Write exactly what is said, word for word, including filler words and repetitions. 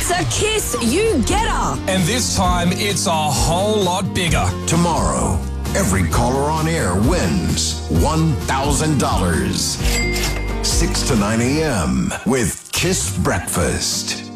It's a Kiss You Getter. And this time, it's a whole lot bigger. Tomorrow, every caller on air wins one thousand dollars. six to nine a.m. with Kiss Breakfast.